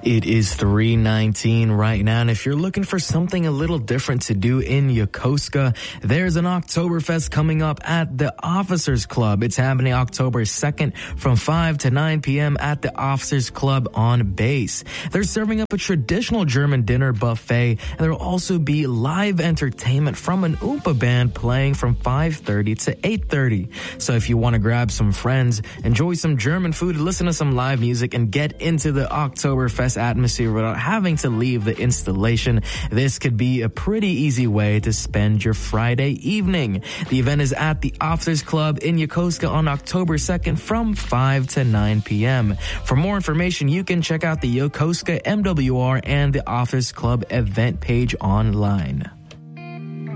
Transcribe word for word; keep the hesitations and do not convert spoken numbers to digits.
It is three nineteen right now, and if you're looking for something a little different to do in Yokosuka, there's an Oktoberfest coming up at the Officers Club. It's happening October second from five to nine p.m. at the Officers Club on base. They're serving up a traditional German dinner buffet, and there will also be live entertainment from an Oompa band playing from five thirty to eight thirty. So if you want to grab some friends, enjoy some German food, listen to some live music, and get into the Oktoberfest atmosphere without having to leave the installation, this could be a pretty easy way to spend your Friday evening. The event is at the Officers Club in Yokosuka on October second from five to nine p.m. For more information, you can check out the Yokosuka M W R and the Officers Club event page online.